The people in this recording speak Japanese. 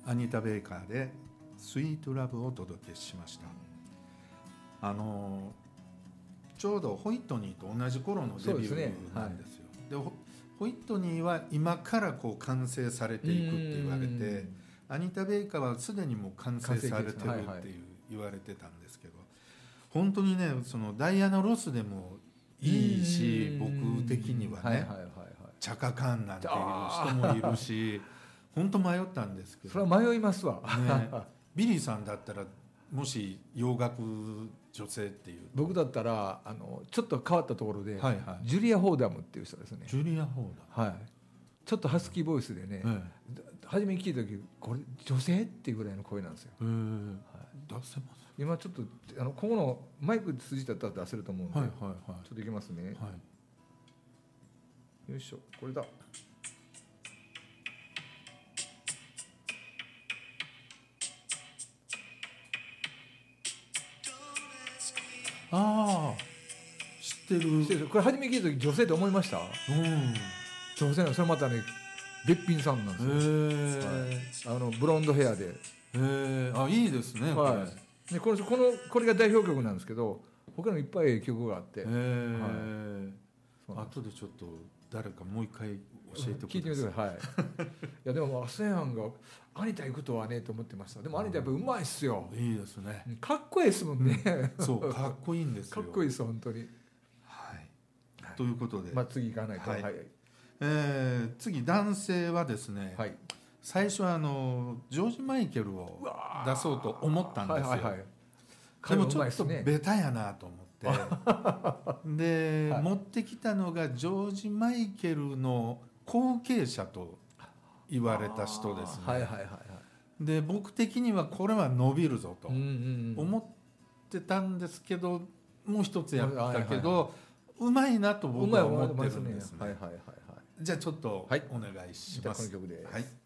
アニタ・ベイカーでスイートラブをお届けしました。ちょうどホイットニーと同じ頃のデビューなんですよ。で、ホイットニーは今からこう完成されていくって言われて、アニタ・ベイカーはすでにもう完成されてるっていう言われてたんですけど、本当にね、そのダイアナ・ロスでもいいし、僕的にはね、チャカ・カーンなんていう人もいるし、本当迷ったんですけど、 それは迷いますわ、 ね、ビリーさんだったらもし洋楽女性っていう、 僕だったらちょっと変わったところで、 はいはい、 ジュリア・ホーダムっていう人ですね。 ジュリア・ホーダム、 はい、ちょっとハスキーボイスでね、初めに聞いた時これ女性っていうぐらいの声なんですよ。 はい、出せます？ 今ちょっとここのマイク筋だったら出せると思うんで、 はいはいはい、 ちょっといきますね、 はい、 よいしょ、これだ。 ああ、知ってる。 これ初め聞いた時女性と思いました？女性のそれまたねべっぴんさんなんですよ。ブロンドヘアで、 あ、いいですね、 はい、でこれが代表曲なんですけど、他にもいっぱい曲があって、 後でちょっと誰かもう一回教えてください。 聞いてみてください。いやでもASEANがアニタ行くとはねと思ってました。でもアニタやっぱうまいっすよ。 いいですね。 かっこいいですもんね。 そうかっこいいんですよ。 かっこいいです本当に。 はい。ということで、 次行かないと。はい。 次男性はですね。はい。最初はジョージ・マイケルを出そうと思ったんですよ。でもちょっとベタやなと思ってで、持ってきたのがジョージ・マイケルの後継者と言われた人ですね。で、僕的にはこれは伸びるぞと思ってたんですけど、もう一つやったけどうまいなと僕は思ってるんですね。じゃあちょっとお願いします。 この曲で。 はい。